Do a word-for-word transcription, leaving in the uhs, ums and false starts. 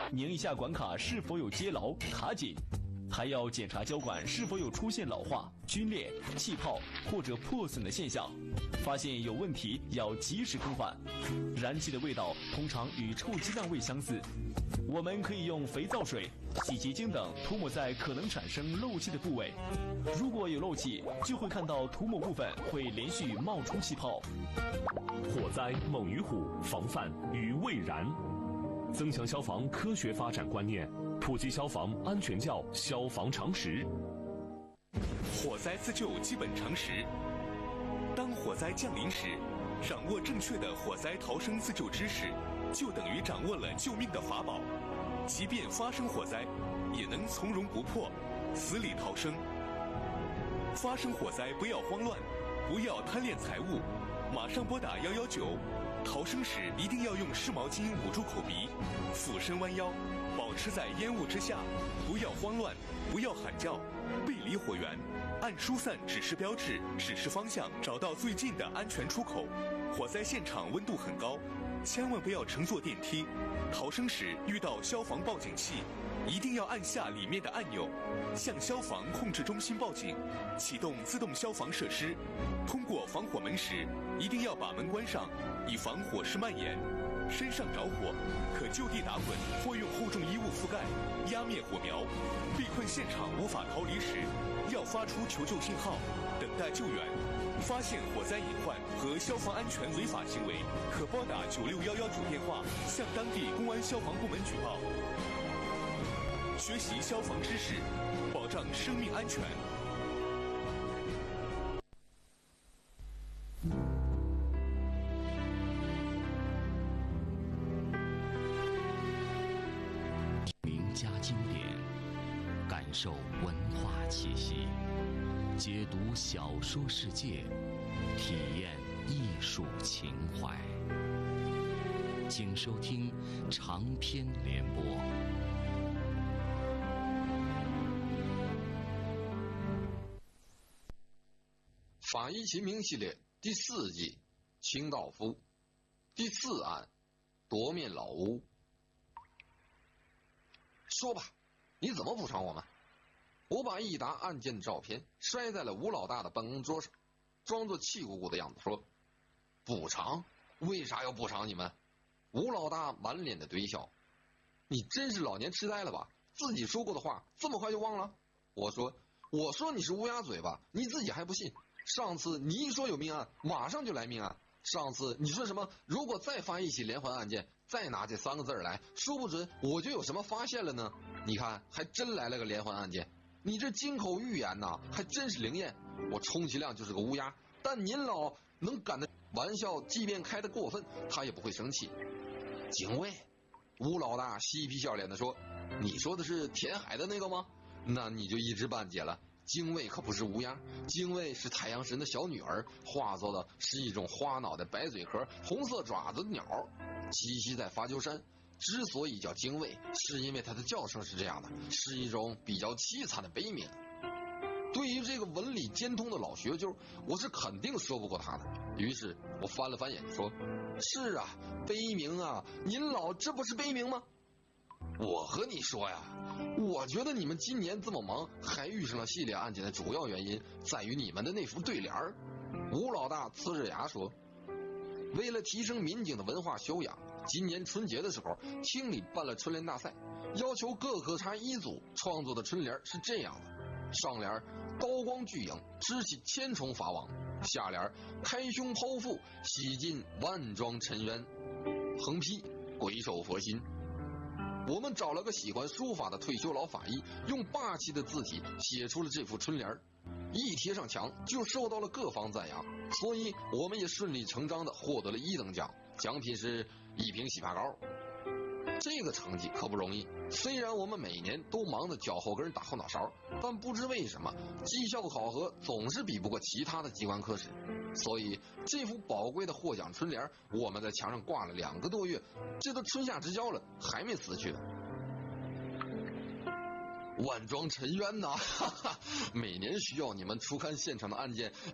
拧一下管卡是否有接牢、卡紧，还要检查胶管是否有出现老化、皲裂、气泡或者破损的现象。发现有问题要及时更换。燃气的味道通常与臭鸡蛋味相似，我们可以用肥皂水、洗洁精等涂抹在可能产生漏气的部位。如果有漏气，就会看到涂抹部分会连续冒出气泡。 火灾猛于虎，防范于未然。增强消防科学发展观念，普及消防安全教消防常识。 火灾自救基本常识。当火灾降临时，掌握正确的火灾逃生自救知识，就等于掌握了救命的法宝。即便发生火灾，也能从容不迫，死里逃生。发生火灾不要慌乱，不要贪恋财物，马上拨打一一九。逃生时一定要用湿毛巾捂住口鼻，俯身弯腰，保持在烟雾之下，不要慌乱，不要喊叫，背离火源，按疏散指示标志指示方向，找到最近的安全出口。火灾现场温度很高，千万不要乘坐电梯。逃生时遇到消防报警器，一定要按下里面的按钮，向消防控制中心报警，启动自动消防设施。通过防火门时，一定要把门关上，以防火势蔓延。身上着火，可就地打滚或用厚重衣物覆盖，压灭火苗。被困现场无法逃离时，要发出求救信号，等待救援。发现火灾隐患和消防安全违法行为，可拨打九六一一九电话向当地公安消防部门举报。学习消防知识，保障生命安全。 名家经典，感受文化气息，解读小说世界，体验艺术情怀。请收听长篇联播。 法医秦明系列第四季，清道夫第四案，夺面老屋。说吧，你怎么补偿我们？我把一沓案件的照片摔在了吴老大的办公桌上，装作气鼓鼓的样子说：补偿？为啥要补偿你们？吴老大满脸的堆笑。你真是老年痴呆了吧？自己说过的话这么快就忘了？我说我说你是乌鸦嘴吧，你自己还不信。上次你一说有命案，马上就来命案。上次你说什么如果再发一起连环案件，再拿这三个字来，说不准我就有什么发现了呢。你看还真来了个连环案件，你这金口玉言呐，还真是灵验。我充其量就是个乌鸦，但您老能赶得玩笑，即便开得过分，他也不会生气。警卫，吴老大嬉皮笑脸地说：你说的是填海的那个吗？那你就一知半解了。精卫可不是乌鸦，精卫是太阳神的小女儿，化作的是一种花脑袋、白嘴壳、红色爪子的鸟，栖息在伐丘山。之所以叫精卫，是因为它的叫声是这样的，是一种比较凄惨的悲鸣。对于这个文理兼通的老学究，我是肯定说不过他的。于是我翻了翻眼说：是啊，悲鸣啊，您老这不是悲鸣吗？我和你说呀，我觉得你们今年这么忙，还遇上了系列案件的主要原因在于你们的那副对联儿。吴老大呲着牙说：为了提升民警的文化修养，今年春节的时候，厅里办了春联大赛，要求各科差一组创作的春联是这样的：上联刀光巨影，支起千重法网；下联开胸剖腹，洗尽万桩尘冤；横批鬼手佛心。我们找了个喜欢书法的退休老法医，用霸气的字体写出了这副春联，一贴上墙就受到了各方赞扬，所以我们也顺理成章的获得了一等奖，奖品是一瓶洗发膏。这个成绩可不容易，虽然我们每年都忙得脚后跟打后脑勺，但不知为什么绩效考核总是比不过其他的机关科室，所以这幅宝贵的获奖春联我们在墙上挂了两个多月，这都春夏之交了还没死去呢。万桩尘冤呐，哈哈！每年需要你们初勘现场的案件